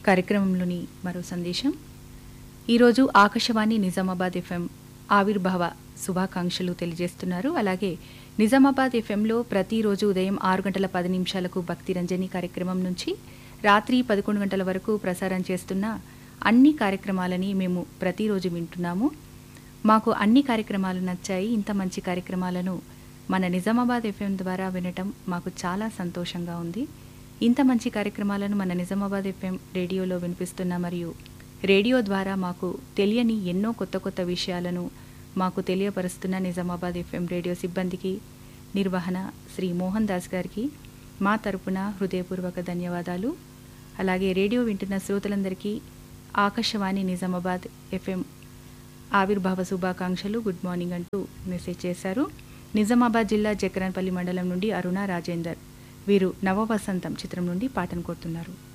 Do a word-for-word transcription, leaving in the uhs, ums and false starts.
కార్యక్రమంలోని మరో సందేశం. ఈరోజు ఆకాశవాణి నిజామాబాద్ ఎఫ్ఎం ఆవిర్భావ శుభాకాంక్షలు తెలియజేస్తున్నారు. అలాగే నిజామాబాద్ ఎఫ్ఎంలో ప్రతిరోజు ఉదయం ఆరు గంటల పది నిమిషాలకు భక్తి రంజని కార్యక్రమం నుంచి రాత్రి పదకొండు గంటల వరకు ప్రసారం చేస్తున్న అన్ని కార్యక్రమాలని మేము ప్రతిరోజు వింటున్నాము. మాకు అన్ని కార్యక్రమాలు నచ్చాయి. ఇంత మంచి కార్యక్రమాలను మన నిజామాబాద్ ఎఫ్ఎం ద్వారా వినటం మాకు చాలా సంతోషంగా ఉంది. ఇంత మంచి కార్యక్రమాలను మన నిజామాబాద్ ఎఫ్ఎం రేడియోలో వినిపిస్తున్న మరియు రేడియో ద్వారా మాకు తెలియని ఎన్నో కొత్త కొత్త విషయాలను మాకు తెలియపరుస్తున్న నిజామాబాద్ ఎఫ్ఎం రేడియో సిబ్బందికి, నిర్వహణ శ్రీ మోహన్ దాస్ గారికి మా తరపున హృదయపూర్వక ధన్యవాదాలు. అలాగే రేడియో వింటున్న శ్రోతలందరికీ ఆకాశవాణి నిజామాబాద్ ఎఫ్ఎం ఆవిర్భావ శుభాకాంక్షలు, గుడ్ మార్నింగ్ అంటూ మెసేజ్ చేశారు. నిజామాబాద్ జిల్లా జక్రాన్పల్లి మండలం నుండి అరుణ రాజేందర్. వీరు నవవసంతం చిత్రం నుండి పాటను కోరుతున్నారు.